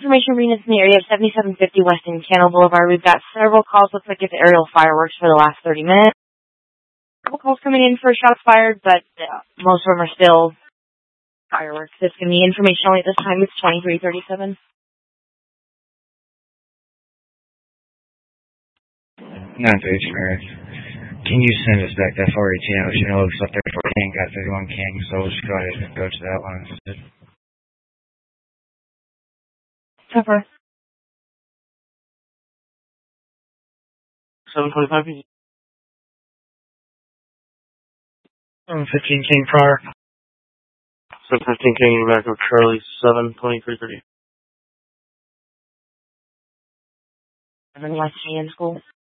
information reading in the area of 7750 West Canal Boulevard. We've got several calls. Looks like it's aerial fireworks for the last 30 minutes. Couple calls coming in for shots fired, but most of them are still fireworks. It's going to be information only at this time. It's 2337. Not to Mary. Can you send us back that 418? Which looks like 34 King got 31 King, so we'll just go ahead and go to that one instead. Pepper. 725. 15 King prior. 715 King back of Charlie 72330. West in school.